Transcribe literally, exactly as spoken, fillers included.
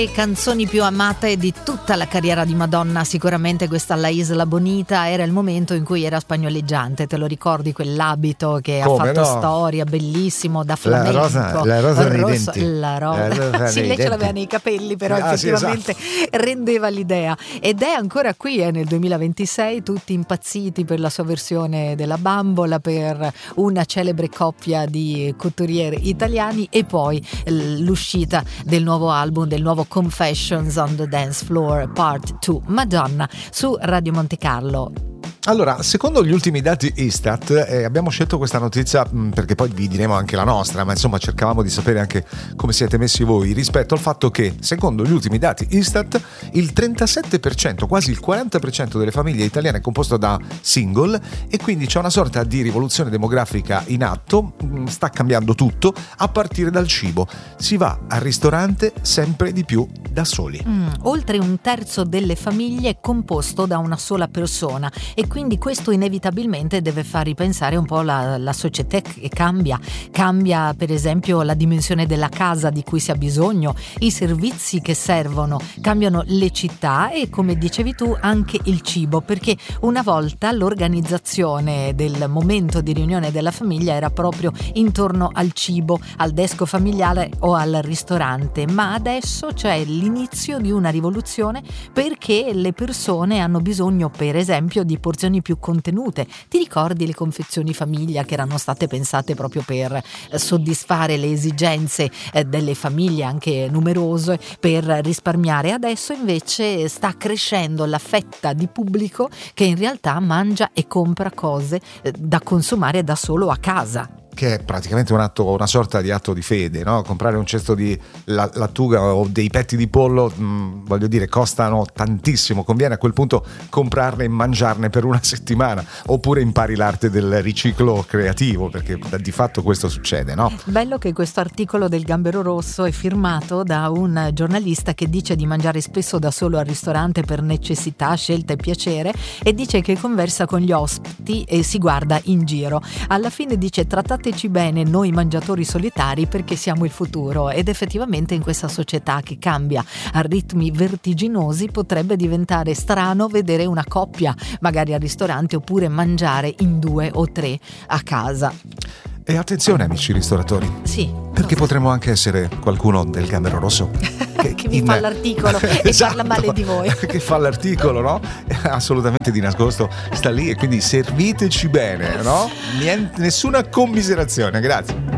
Le canzoni più amate di tutta la carriera di Madonna, sicuramente questa La Isla Bonita. Era il momento in cui era spagnoleggiante, te lo ricordi quell'abito che Come ha fatto no? storia, bellissimo, da flamenco, La rosa, la rosa nei rosso, denti. la rosa, La rosa sì, nei lei ce denti. l'aveva nei capelli, però Ah, sì, effettivamente esatto. rendeva l'idea, ed è ancora qui eh, nel duemilaventisei, tutti impazziti per la sua versione della Bambola, per una celebre coppia di couturieri italiani, e poi l'uscita del nuovo album, del nuovo Confessions on the Dance Floor Part due, Madonna, su Radio Monte Carlo. Allora, secondo gli ultimi dati Istat, eh, abbiamo scelto questa notizia mh, perché poi vi diremo anche la nostra, ma insomma cercavamo di sapere anche come siete messi voi rispetto al fatto che, secondo gli ultimi dati Istat, il trentasette per cento, quasi il quaranta per cento delle famiglie italiane è composto da single, e quindi c'è una sorta di rivoluzione demografica in atto. Mh, sta cambiando tutto, a partire dal cibo. Si va al ristorante sempre di più da soli. Mm, oltre un terzo delle famiglie è composto da una sola persona, e quindi questo inevitabilmente deve far ripensare un po' la, la società, che cambia. Cambia per esempio la dimensione della casa di cui si ha bisogno, i servizi che servono, cambiano le città e, come dicevi tu, anche il cibo, perché una volta l'organizzazione del momento di riunione della famiglia era proprio intorno al cibo, al desco familiare o al ristorante, ma adesso c'è l'inizio di una rivoluzione, perché le persone hanno bisogno per esempio di porzioni più contenute. Ti ricordi le confezioni famiglia che erano state pensate proprio per soddisfare le esigenze delle famiglie anche numerose, per risparmiare? Adesso invece sta crescendo la fetta di pubblico che in realtà mangia e compra cose da consumare da solo a casa, che è praticamente un atto, una sorta di atto di fede, no? Comprare un cesto di la- lattuga o dei petti di pollo, mh, voglio dire, costano tantissimo. Conviene a quel punto comprarne e mangiarne per una settimana, oppure impari l'arte del riciclo creativo, perché di fatto questo succede, no? Bello che questo articolo del Gambero Rosso è firmato da un giornalista che dice di mangiare spesso da solo al ristorante per necessità, scelta e piacere, e dice che conversa con gli ospiti e si guarda in giro. Alla fine dice: trattate bene noi mangiatori solitari, perché siamo il futuro. Ed effettivamente in questa società che cambia a ritmi vertiginosi potrebbe diventare strano vedere una coppia magari al ristorante, oppure mangiare in due o tre a casa. E attenzione, amici ristoratori, Sì, perché potremmo anche essere qualcuno del Gambero Rosso che, che vi fa l'articolo e Esatto, parla male di voi, che fa l'articolo, no? Assolutamente di nascosto sta lì, e quindi serviteci bene, no? Niente, nessuna commiserazione, grazie.